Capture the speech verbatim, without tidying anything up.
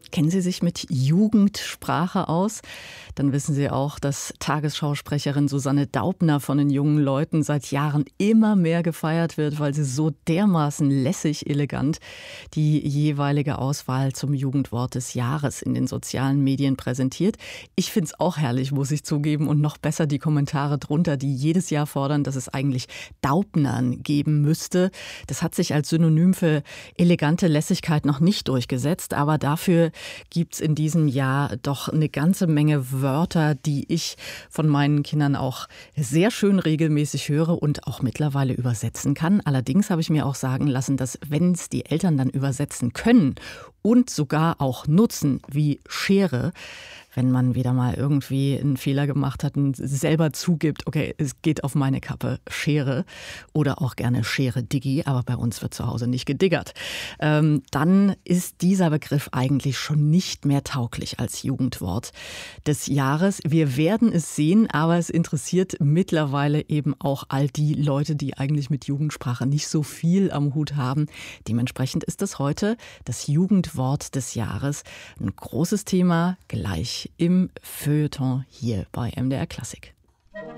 Kennen Sie sich mit Jugendsprache aus? Dann wissen Sie auch, dass Tagesschausprecherin Susanne Daubner von den jungen Leuten seit Jahren immer mehr gefeiert wird, weil sie so dermaßen lässig elegant die jeweilige Auswahl zum Jugendwort des Jahres in den sozialen Medien präsentiert. Ich finde es auch herrlich, muss ich zugeben, und noch besser die Kommentare drunter, die jedes Jahr fordern, dass es eigentlich Daubnern geben müsste. Das hat sich als Synonym für elegante Lässigkeit noch nicht durchgesetzt, aber dafür gibt es in diesem Jahr doch eine ganze Menge Wörter, die ich von meinen Kindern auch sehr schön regelmäßig höre und auch mittlerweile übersetzen kann. Allerdings habe ich mir auch sagen lassen, dass wenn es die Eltern dann übersetzen können und sogar auch nutzen, wie Schere, wenn man wieder mal irgendwie einen Fehler gemacht hat und selber zugibt, okay, es geht auf meine Kappe, Schere, oder auch gerne Schere Diggi, aber bei uns wird zu Hause nicht gediggert, ähm, dann ist dieser Begriff eigentlich schon nicht mehr tauglich als Jugendwort des Jahres. Wir werden es sehen, aber es interessiert mittlerweile eben auch all die Leute, die eigentlich mit Jugendsprache nicht so viel am Hut haben. Dementsprechend ist es heute das Jugendwort des Jahres. Ein großes Thema, gleich im Feuilleton hier bei M D R Klassik.